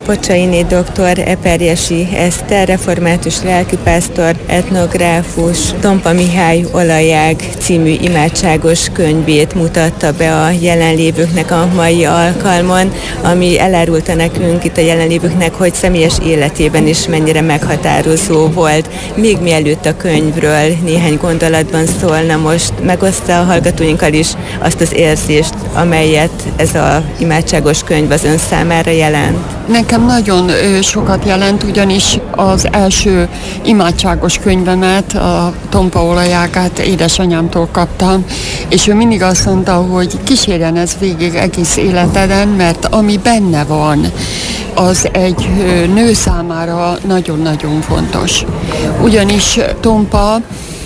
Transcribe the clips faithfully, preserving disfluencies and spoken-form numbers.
Pocsainé doktor Eperjesi Eszter, református lelkipásztor, etnográfus, Tompa Mihály Olajág című imádságos könyvét mutatta be a jelenlévőknek a mai alkalmon, ami elárulta nekünk itt a jelenlévőknek, hogy személyes életében is mennyire meghatározó volt. Még mielőtt a könyvről néhány gondolatban szólna, most megoszta a hallgatóinkkal is azt az érzést, amelyet ez az imádságos könyv az ön számára jelent. Nekem nagyon sokat jelent, ugyanis az első imádságos könyvemet, a Tompa Olajágát édesanyámtól kaptam, és ő mindig azt mondta, hogy kísérjen ez végig egész életeden, mert ami benne van, az egy nő számára nagyon-nagyon fontos. Ugyanis Tompa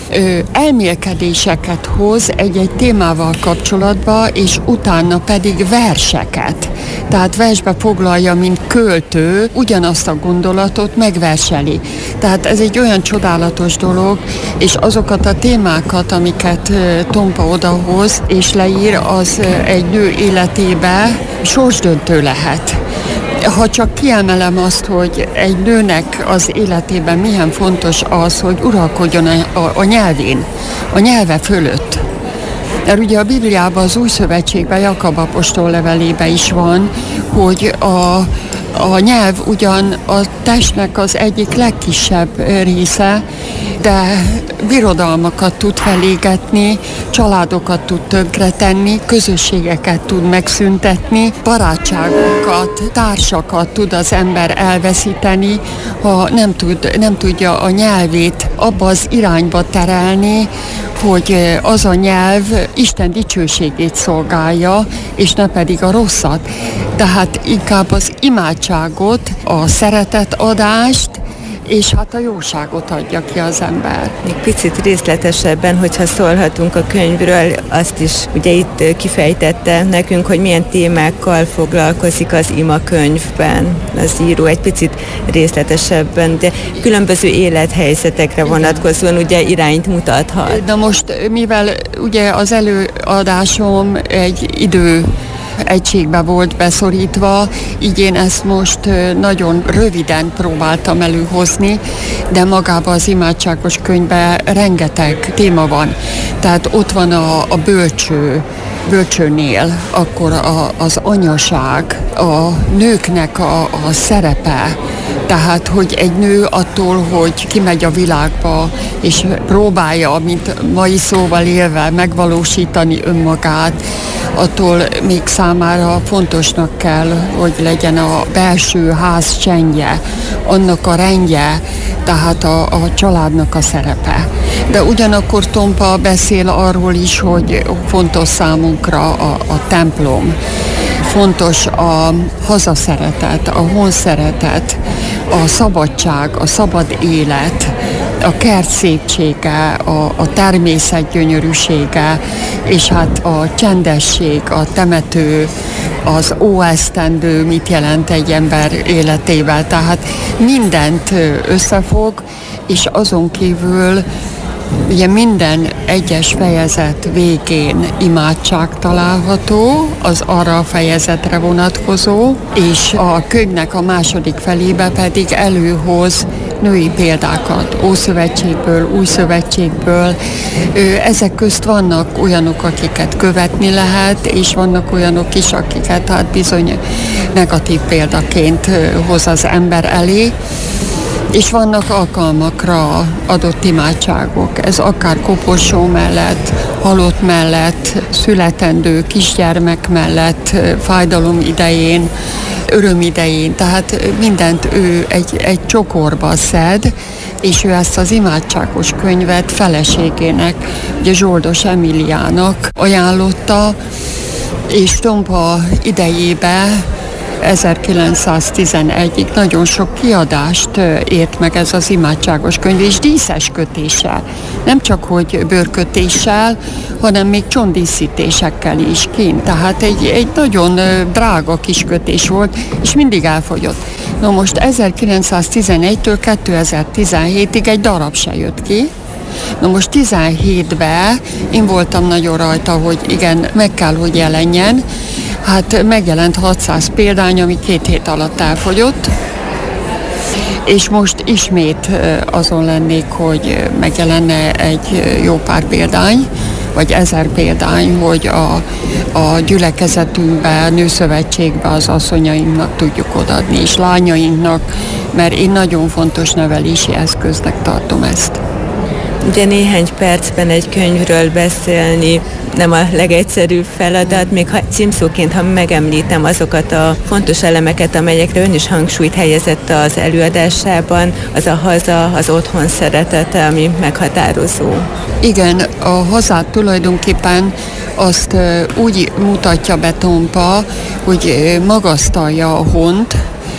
elmélkedéseket hoz egy-egy témával kapcsolatba, és utána pedig verseket. Tehát versbe foglalja, mint költő, ugyanazt a gondolatot megverseli. Tehát ez egy olyan csodálatos dolog, és azokat a témákat, amiket Tompa odahoz és leír, az egy nő életébe sorsdöntő lehet. Ha csak kiemelem azt, hogy egy nőnek az életében milyen fontos az, hogy uralkodjon a, a, a nyelvén, a nyelve fölött. Mert ugye a Bibliában, az Új Szövetségben, Jakab apostol levelében is van, hogy a, a nyelv ugyan a testnek az egyik legkisebb része, de birodalmakat tud felégetni, családokat tud tönkretenni, közösségeket tud megszüntetni, barátságokat, társakat tud az ember elveszíteni, ha nem, tud, nem tudja a nyelvét abba az irányba terelni, hogy az a nyelv Isten dicsőségét szolgálja, és ne pedig a rosszat. Tehát inkább az imádságot, a szeretetadást, és hát a jóságot adja ki az ember. Még picit részletesebben, hogyha szólhatunk a könyvről, azt is ugye itt kifejtette nekünk, hogy milyen témákkal foglalkozik az imakönyvben az író, egy picit részletesebben, de különböző élethelyzetekre vonatkozóan ugye irányt mutathat. Na most, mivel ugye az előadásom egy idő egységbe volt beszorítva, így én ezt most nagyon röviden próbáltam előhozni, de magában az imádságos könyvben rengeteg téma van. Tehát ott van a, a bölcső, bölcsőnél, akkor a, az anyaság, a nőknek a, a szerepe, tehát, hogy egy nő attól, hogy kimegy a világba, és próbálja, mint mai szóval élve, megvalósítani önmagát, attól még számára fontosnak kell, hogy legyen a belső ház csendje, annak a rendje, tehát a, a családnak a szerepe. De ugyanakkor Tompa beszél arról is, hogy fontos számunkra a, a templom, fontos a hazaszeretet, a honszeretet, a szabadság, a szabad élet, a kert szépsége, a, a természet gyönyörűsége, és hát a csendesség, a temető, az óesztendő, mit jelent egy ember életével. Tehát mindent összefog, és azon kívül ugye minden egyes fejezet végén imádság található, az arra a fejezetre vonatkozó, és a könyvnek a második felébe pedig előhoz női példákat, Ószövetségből, Új Szövetségből. Ezek közt vannak olyanok, akiket követni lehet, és vannak olyanok is, akiket hát bizony negatív példaként hoz az ember elé. És vannak alkalmakra adott imádságok. Ez akár koporsó mellett, halott mellett, születendő kisgyermek mellett, fájdalom idején, öröm idején. Tehát mindent ő egy, egy csokorba szed, és ő ezt az imádságos könyvet feleségének, ugye Zsoldos Emiliának ajánlotta, és Tompa idejében ezerkilencszáztizenegyig nagyon sok kiadást ért meg ez az imádságos könyv, és díszes kötéssel. Nem csak, hogy bőrkötéssel, hanem még csonddíszítésekkel is kint. Tehát egy, egy nagyon drága kis kötés volt, és mindig elfogyott. Na most ezerkilencszáztizenegytől kétezer-tizenhétig egy darab se jött ki, Na most tizenhétben én voltam nagyon rajta, hogy igen, meg kell, hogy jelenjen. Hát megjelent hatszáz példány, ami két hét alatt elfogyott, és most ismét azon lennék, hogy megjelenne egy jó pár példány, vagy ezer példány, hogy a, a gyülekezetünkbe, nőszövetségbe az asszonyainknak tudjuk odaadni, és lányainknak, mert én nagyon fontos nevelési eszköznek tartom ezt. Ugye néhány percben egy könyvről beszélni nem a legegyszerűbb feladat, még ha címszóként, ha megemlítem azokat a fontos elemeket, amelyekre ön is hangsúlyt helyezett az előadásában, az a haza, az otthon szeretete, ami meghatározó. Igen, a hazát tulajdonképpen azt úgy mutatja be Tompa, hogy magasztalja a hont,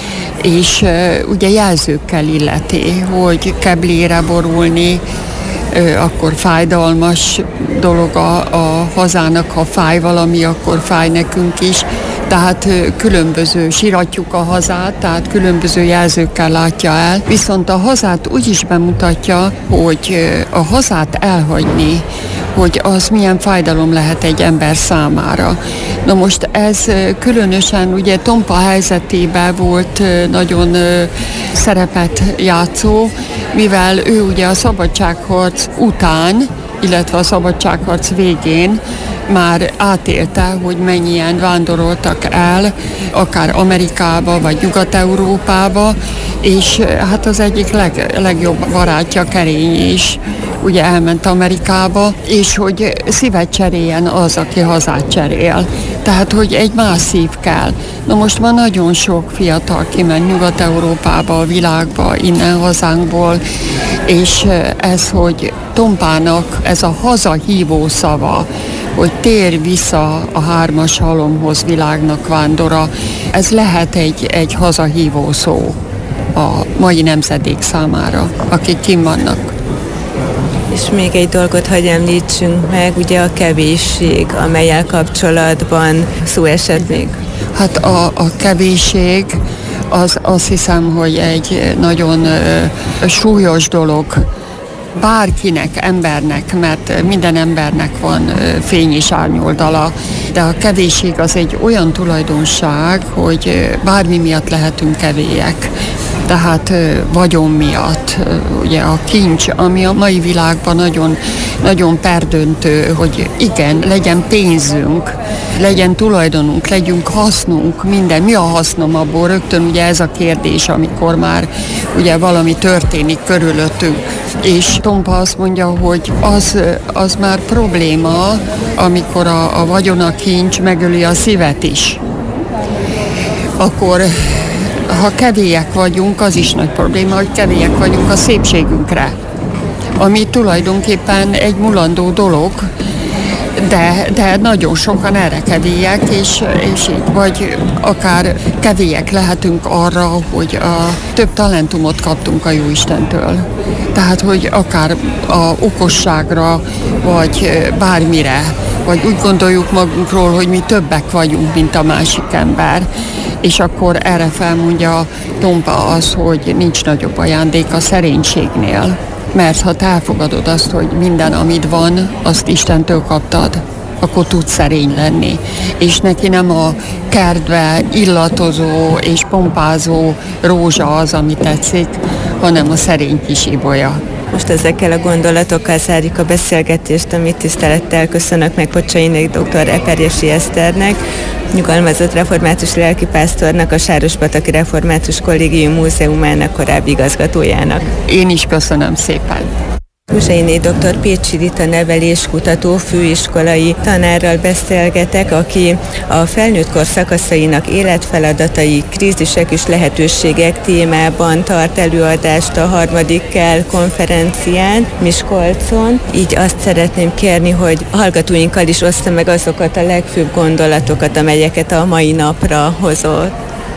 és ugye jelzőkkel illeti, hogy keblére borulni, akkor fájdalmas dolog a, a hazának, ha fáj valami, akkor fáj nekünk is. Tehát különböző, siratjuk a hazát, tehát különböző jelzőkkel látja el. Viszont a hazát úgy is bemutatja, hogy a hazát elhagyni, hogy az milyen fájdalom lehet egy ember számára. Na most ez különösen ugye Tompa helyzetében volt nagyon szerepet játszó, mivel ő ugye a szabadságharc után, illetve a szabadságharc végén már átélte, hogy mennyien vándoroltak el, akár Amerikába, vagy Nyugat-Európába, és hát az egyik leg, legjobb barátja, Kerény is, ugye elment Amerikába, és hogy szívet cseréljen az, aki hazát cserél. Tehát, hogy egy más szív kell. Na most már nagyon sok fiatal kiment Nyugat-Európába, a világba, innen hazánkból, és ez, hogy Tompának ez a hazahívó szava, hogy tér vissza a hármas halomhoz, világnak vándora, ez lehet egy, egy hazahívó szó a mai nemzedék számára, akik kint vannak. És még egy dolgot hadd említsünk meg, ugye a kevésség, amellyel kapcsolatban szó esett még. Hát a, a kevésség, az azt hiszem, hogy egy nagyon uh, súlyos dolog bárkinek, embernek, mert minden embernek van uh, fény és árnyoldala, de a kevésség az egy olyan tulajdonság, hogy uh, bármi miatt lehetünk kevélyek. Tehát vagyon miatt, ugye a kincs, ami a mai világban nagyon, nagyon perdöntő, hogy igen, legyen pénzünk, legyen tulajdonunk, legyünk hasznunk, minden. Mi a hasznom abból? Rögtön ugye ez a kérdés, amikor már ugye valami történik körülöttünk. És Tompa azt mondja, hogy az, az már probléma, amikor a, a vagyon, a kincs megöli a szívet is. Akkor ha kevélyek vagyunk, az is nagy probléma, hogy kevélyek vagyunk a szépségünkre, ami tulajdonképpen egy mulandó dolog, de, de nagyon sokan erre kevélyek, és, és így, vagy akár kevélyek lehetünk arra, hogy a több talentumot kaptunk a Jóistentől. Tehát, hogy akár a okosságra, vagy bármire, vagy úgy gondoljuk magunkról, hogy mi többek vagyunk, mint a másik ember. És akkor erre felmondja Tompa az, hogy nincs nagyobb ajándék a szerénységnél. Mert ha te elfogadod azt, hogy minden, amit van, azt Istentől kaptad, akkor tudsz szerény lenni. És neki nem a kertbe illatozó és pompázó rózsa az, ami tetszik, hanem a szerény kis ibolya. Most ezekkel a gondolatokkal zárjuk a beszélgetést, amit tisztelettel köszönök meg Pocsainé dr. Eperjesi Eszternek, nyugalmazott református lelkipásztornak, a Sárospataki Református Kollégium Múzeumának korábbi igazgatójának. Én is köszönöm szépen. Pocsainé dr. Pécsi Rita neveléskutató főiskolai tanárral beszélgetek, aki a felnőttkor szakaszainak életfeladatai, krízisek és lehetőségek témában tart előadást a harmadik Kell konferencián Miskolcon. Így azt szeretném kérni, hogy a hallgatóinkkal is ossza meg azokat a legfőbb gondolatokat, amelyeket a mai napra hozott.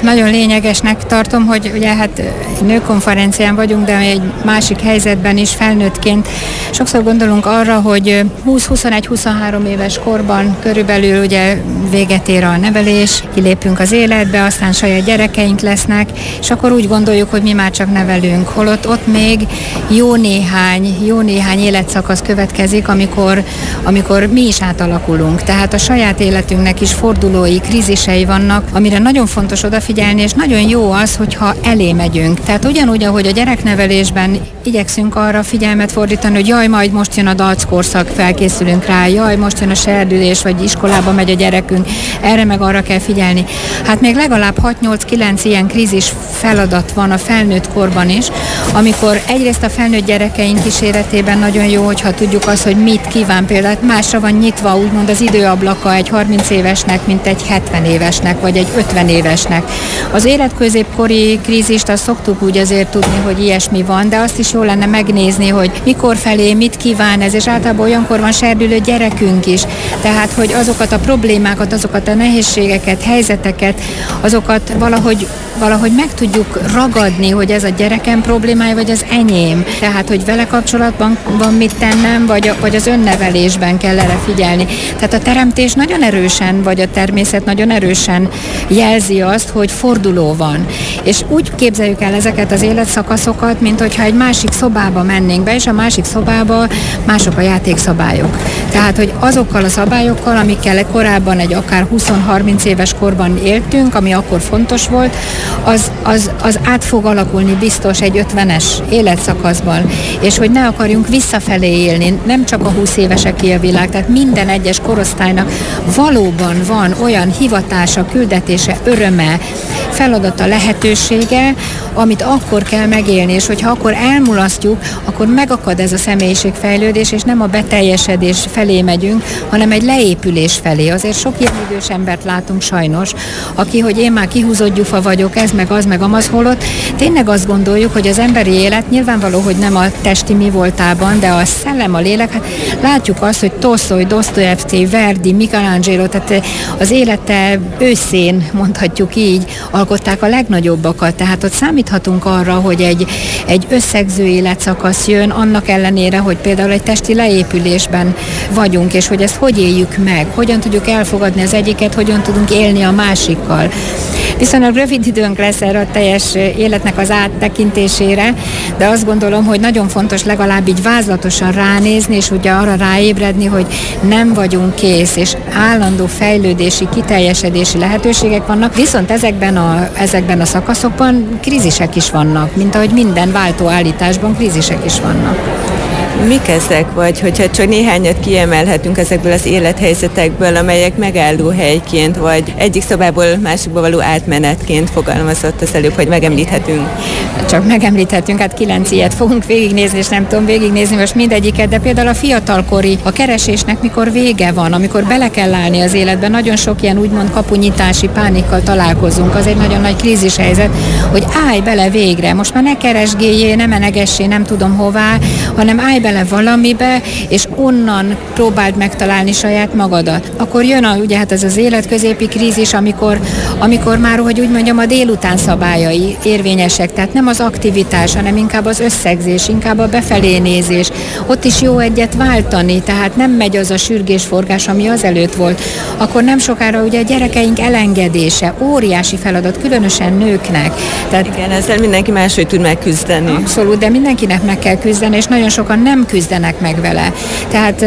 Nagyon lényegesnek tartom, hogy ugye hát nőkonferencián vagyunk, de egy másik helyzetben is felnőttként sokszor gondolunk arra, hogy húsz-huszonegy-huszonhárom éves korban körülbelül ugye véget ér a nevelés, kilépünk az életbe, aztán saját gyerekeink lesznek, és akkor úgy gondoljuk, hogy mi már csak nevelünk, holott ott még jó néhány, jó néhány életszakasz következik, amikor, amikor mi is átalakulunk. Tehát a saját életünknek is fordulói, krízisei vannak, amire nagyon fontos odafigyelni, és nagyon jó az, hogyha elé megyünk. Tehát ugyanúgy, ahogy a gyereknevelésben igyekszünk arra figyelmet fordítani, hogy jaj, majd most jön a dackorszak, felkészülünk rá, jaj, most jön a serdülés, vagy iskolába megy a gyerekünk, erre meg arra kell figyelni. Hát még legalább hat-nyolc-kilenc ilyen krízis feladat van a felnőtt korban is, amikor egyrészt a felnőtt gyerekeink kíséretében nagyon jó, hogyha tudjuk azt, hogy mit kíván, például másra van nyitva úgymond az időablaka egy harminc évesnek, mint egy hetven évesnek, vagy egy ötven évesnek. Az életközépkori krízist azt szoktuk úgy azért tudni, hogy ilyesmi van, de azt is jó lenne megnézni, hogy mikor felé, mit kíván ez, és általában olyankor van serdülő gyerekünk is. Tehát, hogy azokat a problémákat, azokat a nehézségeket, helyzeteket, azokat valahogy, valahogy meg tudjuk ragadni, hogy ez a gyerekem problémája, vagy az enyém. Tehát, hogy vele kapcsolatban van mit tennem, vagy, a, vagy az önnevelésben kell erre figyelni. Tehát a teremtés nagyon erősen, vagy a természet nagyon erősen jelzi azt, hogy forduló van. És úgy képzeljük el ezeket az életszakaszokat, mint hogyha egy másik szobába mennénk be, és a másik szobába mások a játékszabályok. Tehát, hogy azokkal a szabályokkal, amikkel korábban egy akár húsz-harminc éves korban éltünk, ami akkor fontos volt, az, az, az át fog alakulni biztos egy ötvenes életszakaszban. És hogy ne akarjunk visszafelé élni, nem csak a húsz éveseké a világ, tehát minden egyes korosztálynak valóban van olyan hivatása, küldetése, öröme, feladata, lehetősége, amit akkor kell megélni, és hogyha akkor elmulasztjuk, akkor megakad ez a személyiségfejlődés, és nem a beteljesedés felé megyünk, hanem egy leépülés felé. Azért sok ilyen idős embert látunk sajnos, aki, hogy én már kihúzott gyufa vagyok, ez meg az meg amaz, holott tényleg azt gondoljuk, hogy az emberi élet nyilvánvaló, hogy nem a testi mi voltában, de a szellem, a lélek, hát látjuk azt, hogy Tolsztoj, Dosztojevszkij, Verdi, Michelangelo, tehát az élete őszén, mondhatjuk így, alkották a legnagyobbakat, tehát ott számíthatunk arra, hogy egy, egy összegző életszakasz jön, annak ellenére, hogy például egy testi leépülésben vagyunk, és hogy ezt hogy éljük meg, hogyan tudjuk elfogadni az egyiket, hogyan tudunk élni a másikkal. Viszonylag rövid időnk lesz erre a teljes életnek az áttekintésére, de azt gondolom, hogy nagyon fontos legalább így vázlatosan ránézni, és ugye arra ráébredni, hogy nem vagyunk kész, és állandó fejlődési, kiteljesedési lehetőségek vannak, viszont ezekben a, ezekben a szakaszokban krízisek is vannak, mint ahogy minden váltóállításban krízisek is vannak. Mik ezek, vagy hogyha csak néhányat kiemelhetünk ezekből az élethelyzetekből, amelyek megállóhelyként, vagy egyik szobából másikba való átmenetként fogalmazott az előbb, hogy megemlíthetünk? Csak megemlíthetünk, hát kilenc ilyet fogunk végignézni, és nem tudom végignézni most mindegyiket, de például a fiatalkori, a keresésnek mikor vége van, amikor bele kell állni az életbe, nagyon sok ilyen úgymond kapunyitási pánikkal találkozunk, az egy nagyon nagy krízishelyzet, hogy állj bele végre, most már ne keresgéljél, ne menegessé, nem tudom hová, hanem állj bele valamibe, és onnan próbáld megtalálni saját magadat. Akkor jön a, ugye hát ez az életközépi krízis, amikor, amikor már, hogy úgy mondjam, a délután szabályai érvényesek, tehát nem az aktivitás, hanem inkább az összegzés, inkább a befelé nézés. Ott is jó egyet váltani, tehát nem megy az a sürgésforgás, ami azelőtt volt. Akkor nem sokára ugye a gyerekeink elengedése, óriási feladat, különösen nőknek. Tehát, igen, ezzel mindenki máshogy tud megküzdeni. Abszolút, de mindenkinek meg kell küzdeni, és nagyon sokan nem küzdenek meg vele. Tehát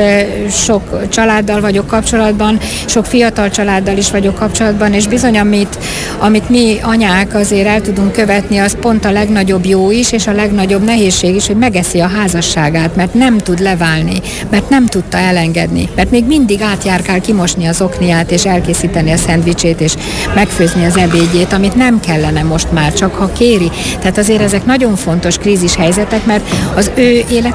sok családdal vagyok kapcsolatban, sok fiatal családdal is vagyok kapcsolatban, és bizony, amit, amit mi anyák azért el tudunk követni, az pont a legnagyobb jó is, és a legnagyobb nehézség is, hogy megeszi a házasságát, mert nem tud leválni, mert nem tudta elengedni, mert még mindig átjárkál kimosni az okniát, és elkészíteni a szendvicsét, és megfőzni az ebédjét, amit nem kellene most már, csak ha kéri. Tehát azért ezek nagyon fontos krízis helyzetek, mert az ő élete is rám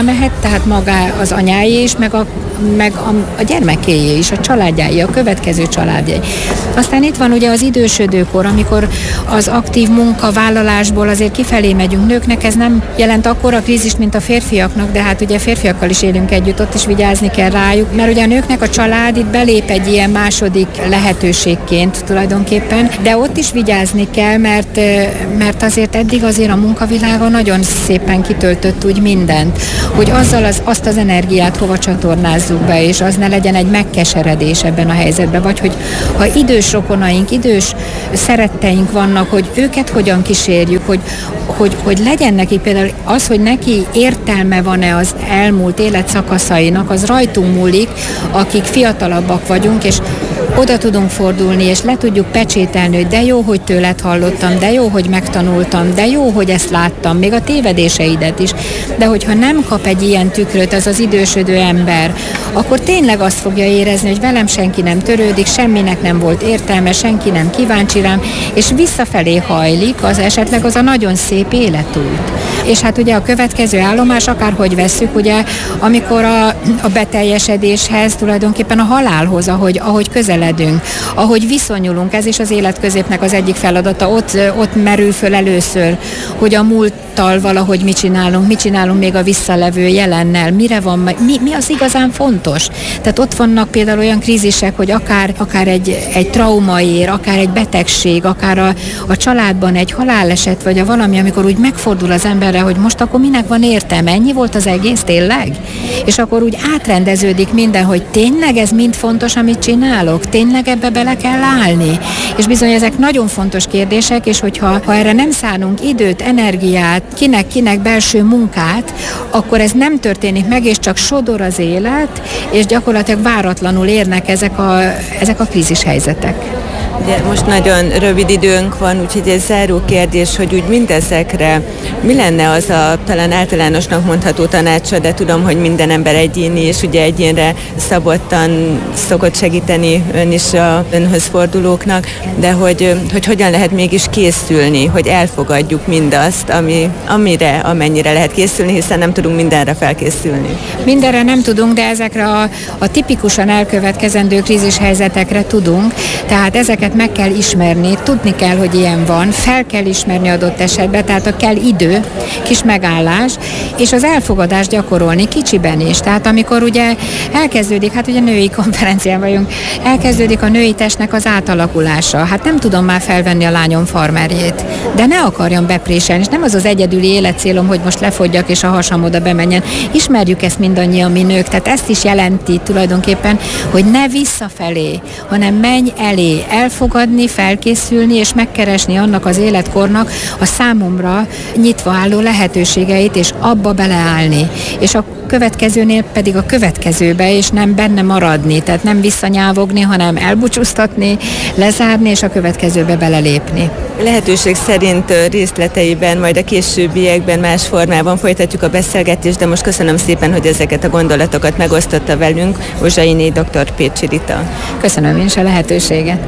mehet, tehát maga az anyáé is, meg a, meg a, a gyermekéjé is, a családjáé, a következő családjai. Aztán itt van ugye az idősödőkor, amikor az aktív munkavállalásból azért kifelé megyünk. Nőknek ez nem jelent akkora krízist, mint a férfiaknak, de hát ugye férfiakkal is élünk együtt, ott is vigyázni kell rájuk, mert ugye a nőknek a család itt belép egy ilyen második lehetőségként tulajdonképpen, de ott is vigyázni kell, mert, mert azért eddig azért a munkavilága nagyon szépen kitöltött úgy mindent, hogy azzal az, azt az energiát hova csatornázzuk be, és az ne legyen egy megkeseredés ebben a helyzetben, vagy hogy ha idős rokonaink, idős szeretteink vannak, hogy őket hogyan kísérjük, hogy, hogy, hogy legyen neki például az, hogy neki értelme van-e az elmúlt életszakaszainak, az rajtunk múlik, akik fiatalabbak vagyunk, és oda tudunk fordulni, és le tudjuk pecsételni, hogy de jó, hogy tőled hallottam, de jó, hogy megtanultam, de jó, hogy ezt láttam, még a tévedéseidet is. De hogyha nem kap egy ilyen tükröt az az idősödő ember, akkor tényleg azt fogja érezni, hogy velem senki nem törődik, semminek nem volt értelme, senki nem kíváncsi rám, és visszafelé hajlik az esetleg az a nagyon szép életút. És hát ugye a következő állomás, akárhogy vesszük, ugye, amikor a, a beteljesedéshez, tulajdonképpen a halálhoz, ahogy, ahogy közeledünk, ahogy viszonyulunk, ez is az életközépnek az egyik feladata, ott, ott merül föl először, hogy a múlttal valahogy mit csinálunk, mit csinálunk még a visszalevő jelennel, mire van, mi, mi az igazán fontos. Tehát ott vannak például olyan krízisek, hogy akár, akár egy, egy trauma ér, akár egy betegség, akár a, a családban egy haláleset, vagy a valami, amikor úgy megfordul az emberre, hogy most akkor minek van értelme, ennyi volt az egész tényleg? És akkor úgy átrendeződik minden, hogy tényleg ez mind fontos, amit csinálok, tényleg ebbe bele kell állni. És bizony ezek nagyon fontos kérdések, és hogyha ha erre nem szánunk időt, energiát, kinek-kinek belső munkát, akkor ez nem történik meg, és csak sodor az élet, és gyakorlatilag váratlanul érnek ezek a, ezek a krízis helyzetek. Ugye most nagyon rövid időnk van, úgyhogy ez záró kérdés, hogy úgy mindezekre mi lenne az a talán általánosnak mondható tanácsa, de tudom, hogy minden ember egyéni, és ugye egyénre szabottan szokott segíteni ön is a önhöz fordulóknak, de hogy, hogy hogyan lehet mégis készülni, hogy elfogadjuk mindazt, ami, amire, amennyire lehet készülni, hiszen nem tudunk mindenre felkészülni. Mindenre nem tudunk, de ezekre a, a tipikusan elkövetkezendő krízishelyzetekre tudunk, tehát ezeket meg kell ismerni, tudni kell, hogy ilyen van, fel kell ismerni adott esetben, tehát a kell idő, kis megállás, és az elfogadást gyakorolni kicsiben is. Tehát amikor ugye elkezdődik, hát ugye női konferencián vagyunk, elkezdődik a női testnek az átalakulása. Hát nem tudom már felvenni a lányom farmerjét, de ne akarjon bepréselni, és nem az az egyedüli életcélom, hogy most lefogyjak és a hasam oda bemenjen. Ismerjük ezt mindannyian mi nők, tehát ezt is jelenti tulajdonképpen, hogy ne visszafelé, hanem menj elé, elfogadni, felkészülni és megkeresni annak az életkornak a számomra nyitva álló lehetőségeit, és abba beleállni. És a következőnél pedig a következőbe, és nem benne maradni, tehát nem visszanyávogni, hanem elbúcsúztatni, lezárni, és a következőbe belelépni. Lehetőség szerint részleteiben, majd a későbbiekben más formában folytatjuk a beszélgetést, de most köszönöm szépen, hogy ezeket a gondolatokat megosztotta velünk Ozsainé dr. Pécsi Rita. Köszönöm én is a lehetőséget.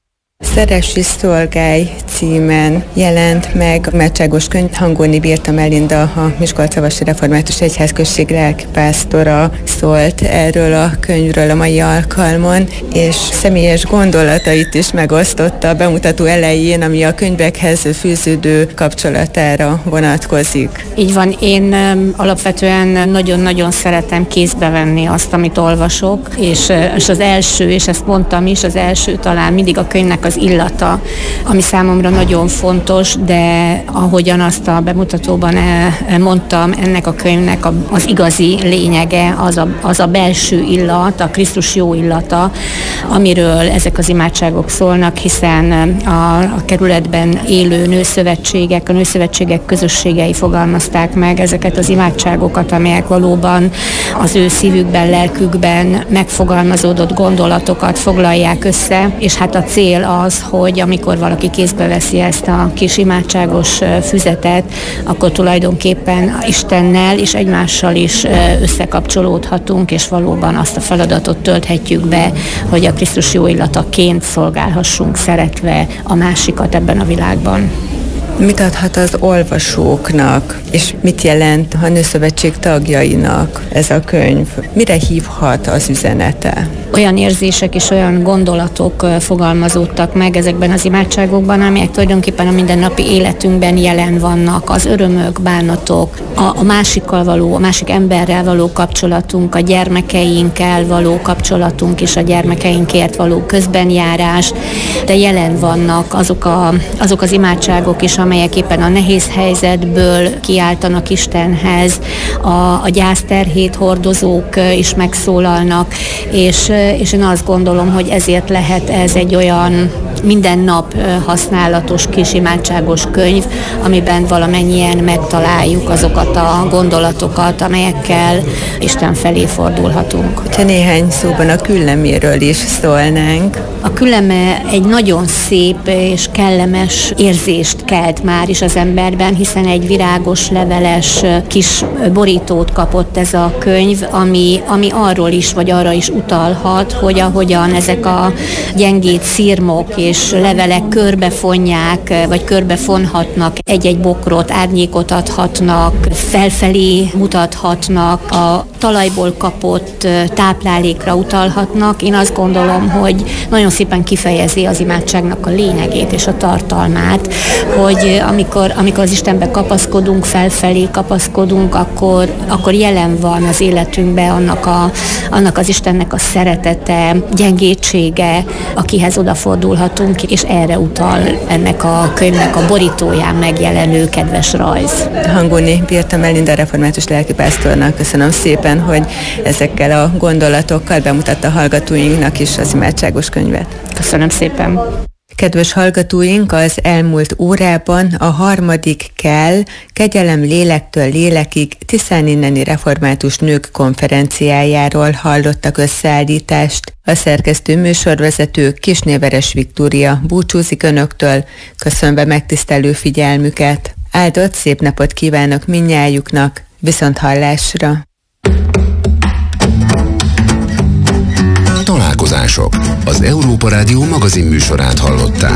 Szeressi szolgálj címen jelent meg a imádságos könyv. Hangolni Birta Melinda, a Miskolcvasi Református Egyházközség lelkipásztora szólt erről a könyvről a mai alkalmon, és személyes gondolatait is megosztotta a bemutató elején, ami a könyvekhez fűződő kapcsolatára vonatkozik. Így van, én alapvetően nagyon-nagyon szeretem kézbe venni azt, amit olvasok, és, és az első, és ezt mondtam is, az első talán mindig a könyvnek az illata, ami számomra nagyon fontos, de ahogyan azt a bemutatóban mondtam, ennek a könyvnek az igazi lényege az a, az a belső illat, a Krisztus jó illata, amiről ezek az imádságok szólnak, hiszen a, a kerületben élő nőszövetségek, a nőszövetségek közösségei fogalmazták meg ezeket az imádságokat, amelyek valóban az ő szívükben, lelkükben megfogalmazódott gondolatokat foglalják össze, és hát a cél az, hogy amikor valaki kézbe veszi ezt a kis imádságos füzetet, akkor tulajdonképpen Istennel és egymással is összekapcsolódhatunk, és valóban azt a feladatot tölthetjük be, hogy a Krisztus jó illataként szolgálhassunk szeretve a másikat ebben a világban. Mit adhat az olvasóknak, és mit jelent a Nőszövetség tagjainak ez a könyv? Mire hívhat az üzenete? Olyan érzések és olyan gondolatok fogalmazódtak meg ezekben az imádságokban, amelyek tulajdonképpen a mindennapi életünkben jelen vannak, az örömök, bánatok, a, a másikkal való, a másik emberrel való kapcsolatunk, a gyermekeinkkel való kapcsolatunk és a gyermekeinkért való közbenjárás, de jelen vannak azok, a, azok az imádságok is, amelyek éppen a nehéz helyzetből kiáltanak Istenhez, a, a gyászterhét hordozók is megszólalnak, és, és én azt gondolom, hogy ezért lehet ez egy olyan minden nap használatos kis imádságos könyv, amiben valamennyien megtaláljuk azokat a gondolatokat, amelyekkel Isten felé fordulhatunk. Ha néhány szóban a külleméről is szólnánk. A külleme egy nagyon szép és kellemes érzést kelt már is az emberben, hiszen egy virágos, leveles kis borítót kapott ez a könyv, ami, ami arról is, vagy arra is utalhat, hogy ahogyan ezek a gyengéd szirmok és levelek körbefonják, vagy körbefonhatnak egy-egy bokrot, árnyékot adhatnak, felfelé mutathatnak, a talajból kapott táplálékra utalhatnak. Én azt gondolom, hogy nagyon szépen kifejezi az imádságnak a lényegét és a tartalmát, hogy amikor, amikor az Istenbe kapaszkodunk, felfelé kapaszkodunk, akkor, akkor jelen van az életünkben annak, a, annak az Istennek a szeretete, gyengétsége, akihez odafordulhatunk, és erre utal ennek a könyvnek a borítóján megjelenő kedves rajz. Hangóni Birta Melinda református lelkipásztornak köszönöm szépen, hogy ezekkel a gondolatokkal bemutatta hallgatóinknak is az imádságos könyvet. Köszönöm szépen. Kedves hallgatóink, az elmúlt órában a harmadik kell, kegyelem lélektől lélekig Tiszáninneni református nők konferenciájáról hallottak összeállítást. A szerkesztő műsorvezető Kisnéveres Viktória búcsúzik önöktől, köszönve megtisztelő figyelmüket. Áldott szép napot kívánok mindnyájuknak, viszont hallásra! Találkozások. Az Európa Rádió magazin műsorát hallották.